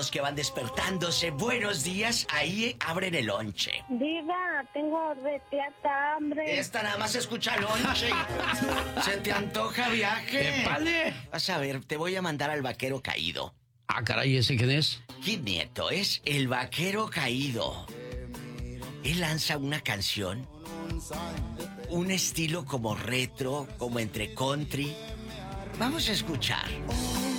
los que van despertándose. Buenos días, ahí abren el lonche. Diva, tengo reteata hambre. Esta nada más escucha lonche. ¿Se te antoja viaje? ¡Épale! Vas a ver, te voy a mandar al vaquero caído. Ah, caray, ¿ese quién es? Kid Nieto es el vaquero caído. Él lanza una canción, un estilo como retro, como entre country. Vamos a escuchar.